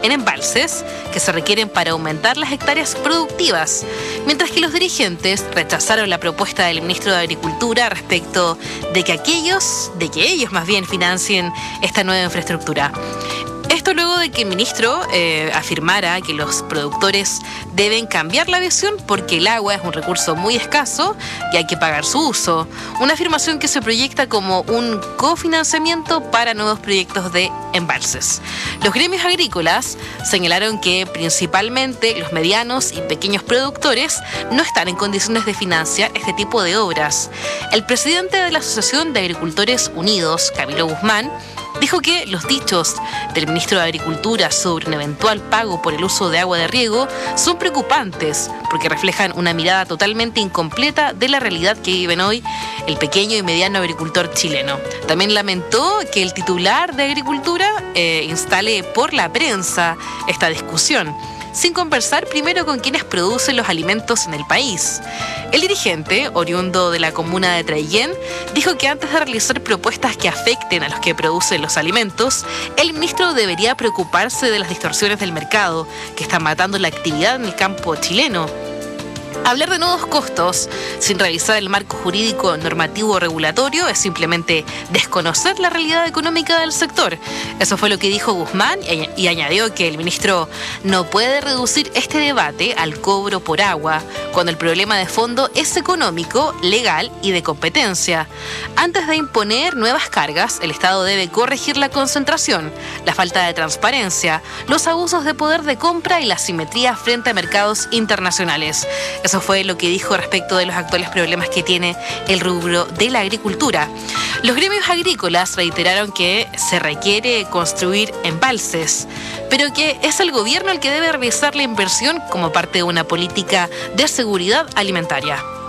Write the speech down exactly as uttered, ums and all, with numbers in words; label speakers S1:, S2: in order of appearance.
S1: en embalses que se requieren para aumentar las hectáreas productivas, mientras que los dirigentes rechazaron la propuesta del ministro de Agricultura respecto de que aquellos, de que ellos más bien financien esta nueva infraestructura. Esto luego de que el ministro eh, afirmara que los productores deben cambiar la visión porque el agua es un recurso muy escaso y hay que pagar su uso. Una afirmación que se proyecta como un cofinanciamiento para nuevos proyectos de embalses. Los gremios agrícolas señalaron que principalmente los medianos y pequeños productores no están en condiciones de financiar este tipo de obras. El presidente de la Asociación de Agricultores Unidos, Camilo Guzmán, dijo que los dichos del ministro de Agricultura sobre un eventual pago por el uso de agua de riego son preocupantes porque reflejan una mirada totalmente incompleta de la realidad que viven hoy el pequeño y mediano agricultor chileno. También lamentó que el titular de Agricultura eh, instale por la prensa esta discusión, sin conversar primero con quienes producen los alimentos en el país. El dirigente, oriundo de la comuna de Traillén, dijo que antes de realizar propuestas que afecten a los que producen los alimentos, el ministro debería preocuparse de las distorsiones del mercado que están matando la actividad en el campo chileno. Hablar de nuevos costos sin revisar el marco jurídico normativo regulatorio es simplemente desconocer la realidad económica del sector. Eso fue lo que dijo Guzmán y, y añadió que el ministro no puede reducir este debate al cobro por agua, cuando el problema de fondo es económico, legal y de competencia. Antes de imponer nuevas cargas, el Estado debe corregir la concentración, la falta de transparencia, los abusos de poder de compra y la asimetría frente a mercados internacionales. Eso fue lo que dijo respecto de los actuales problemas que tiene el rubro de la agricultura. Los gremios agrícolas reiteraron que se requiere construir embalses, pero que es el gobierno el que debe revisar la inversión como parte de una política de seguridad alimentaria.